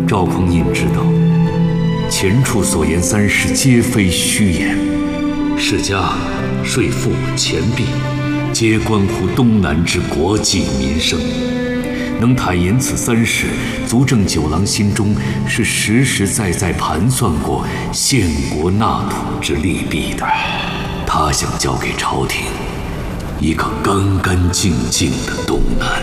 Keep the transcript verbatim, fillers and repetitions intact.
赵匡胤知道，前处所言三事皆非虚言，世家、税赋、钱币，皆关乎东南之国计民生。能坦言此三事，足证九郎心中是实实在在盘算过献国纳土之利弊的。他想交给朝廷一个干干净净的东南。